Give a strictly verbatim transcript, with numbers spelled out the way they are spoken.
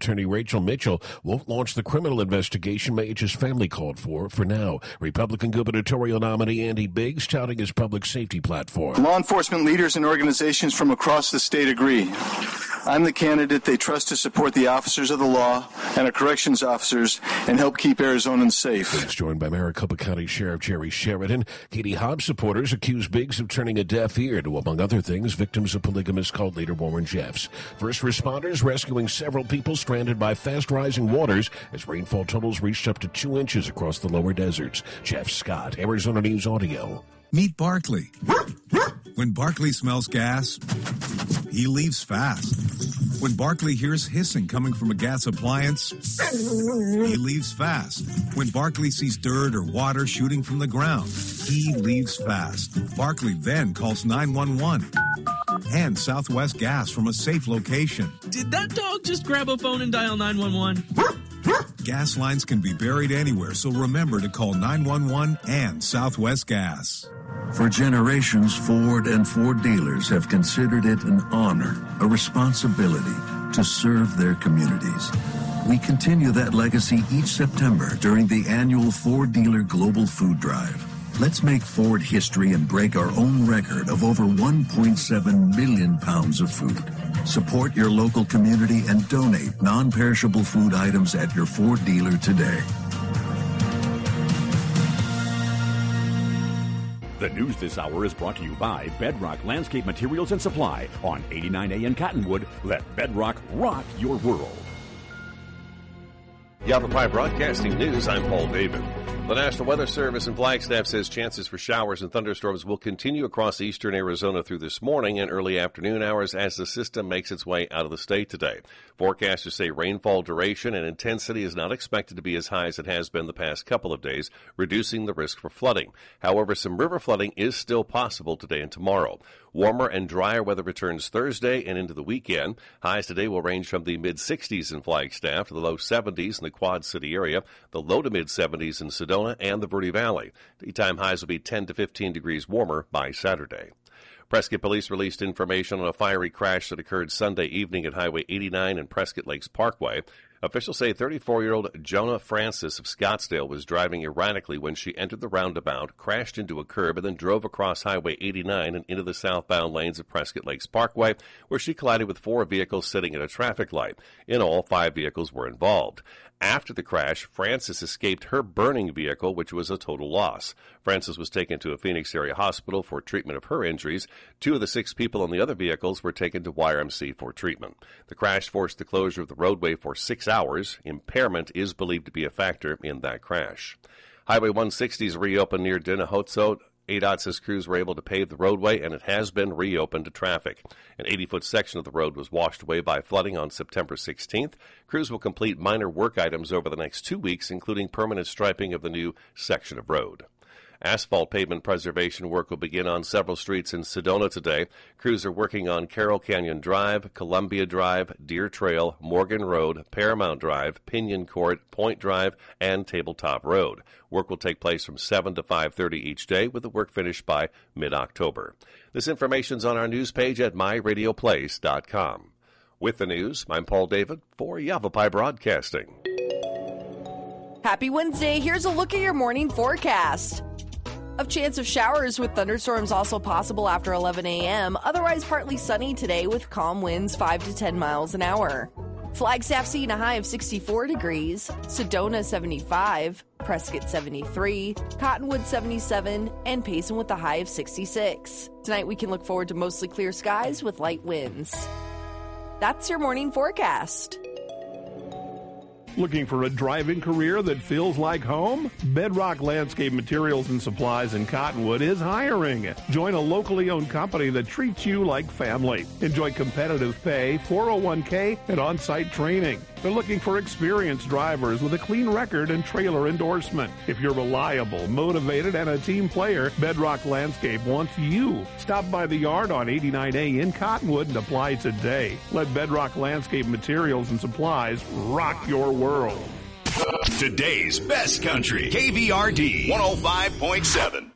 Attorney Rachel Mitchell won't launch the criminal investigation Mayich's family called for for now. Republican gubernatorial nominee Andy Biggs touting his public safety platform. Law enforcement leaders and organizations from across the state agree. I'm the candidate they trust to support the officers of the law and our corrections officers and help keep Arizonans safe. Biggs joined by Maricopa County Sheriff Jerry Sheridan. Katie Hobbs supporters accuse Biggs of turning a deaf ear to, among other things, victims of polygamist cult leader Warren Jeffs. First responders rescuing several people stranded by fast-rising waters as rainfall totals reached up to two inches across the lower deserts. Jeff Scott, Arizona News Audio. Meet Barkley. When Barkley smells gas, he leaves fast. When Barkley hears hissing coming from a gas appliance, he leaves fast. When Barkley sees dirt or water shooting from the ground, he leaves fast. Barkley then calls nine one one and Southwest Gas from a safe location. Did that dog just grab a phone and dial nine one one? Gas lines can be buried anywhere, so remember to call nine one one and Southwest Gas. For generations, Ford and Ford dealers have considered it an honor, a responsibility to serve their communities. We continue that legacy each September during the annual Ford Dealer Global Food Drive. Let's make Ford history and break our own record of over one point seven million pounds of food. Support your local community and donate non-perishable food items at your Ford dealer today. The news this hour is brought to you by Bedrock Landscape Materials and Supply on eighty-nine A in Cottonwood. Let Bedrock rock your world. Yavapai Broadcasting News, I'm Paul David. The National Weather Service in Flagstaff says chances for showers and thunderstorms will continue across eastern Arizona through this morning and early afternoon hours as the system makes its way out of the state today. Forecasters say rainfall duration and intensity is not expected to be as high as it has been the past couple of days, reducing the risk for flooding. However, some river flooding is still possible today and tomorrow. Warmer and drier weather returns Thursday and into the weekend. Highs today will range from the mid-sixties in Flagstaff to the low seventies in the Quad City area, the low to mid-seventies in Sedona and the Verde Valley. Daytime highs will be ten to fifteen degrees warmer by Saturday. Prescott Police released information on a fiery crash that occurred Sunday evening at Highway eighty-nine and Prescott Lakes Parkway. Officials say thirty-four-year-old Jonah Francis of Scottsdale was driving erratically when she entered the roundabout, crashed into a curb, and then drove across Highway eighty-nine and into the southbound lanes of Prescott Lakes Parkway, where she collided with four vehicles sitting at a traffic light. In all, five vehicles were involved. After the crash, Francis escaped her burning vehicle, which was a total loss. Francis was taken to a Phoenix area hospital for treatment of her injuries. Two of the six people in the other vehicles were taken to Y R M C for treatment. The crash forced the closure of the roadway for six hours. Impairment is believed to be a factor in that crash. Highway one sixty is reopened near Dinahozo. A D O T says crews were able to pave the roadway, and it has been reopened to traffic. An eighty-foot section of the road was washed away by flooding on September sixteenth. Crews will complete minor work items over the next two weeks, including permanent striping of the new section of road. Asphalt pavement preservation work will begin on several streets in Sedona today. Crews are working on Carroll Canyon Drive, Columbia Drive, Deer Trail, Morgan Road, Paramount Drive, Pinion Court, Point Drive, and Tabletop Road. Work will take place from seven to five thirty each day, with the work finished by mid-October. This information's on our news page at my radio place dot com. With the news, I'm Paul David for Yavapai Broadcasting. Happy Wednesday. Here's a look at your morning forecast. A chance of showers with thunderstorms also possible after eleven a.m. Otherwise partly sunny today with calm winds five to ten miles an hour. Flagstaff seeing a high of sixty-four degrees, Sedona seventy-five, Prescott seventy-three, Cottonwood seventy-seven, and Payson with a high of sixty-six. Tonight we can look forward to mostly clear skies with light winds. That's your morning forecast. Looking for a driving career that feels like home? Bedrock Landscape Materials and Supplies in Cottonwood is hiring. Join a locally owned company that treats you like family. Enjoy competitive pay, four oh one k, and on-site training. They're looking for experienced drivers with a clean record and trailer endorsement. If you're reliable, motivated, and a team player, Bedrock Landscape wants you. Stop by the yard on eighty-nine A in Cottonwood and apply today. Let Bedrock Landscape Materials and Supplies rock your world. Today's best country, K V R D one oh five point seven.